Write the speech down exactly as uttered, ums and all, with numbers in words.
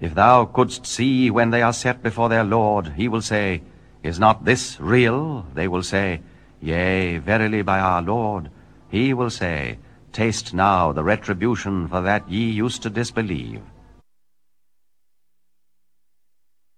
If thou couldst see when they are set before their Lord, he will say, Is not this real? They will say, Yea, verily by our Lord. He will say, Taste now the retribution for that ye used to disbelieve.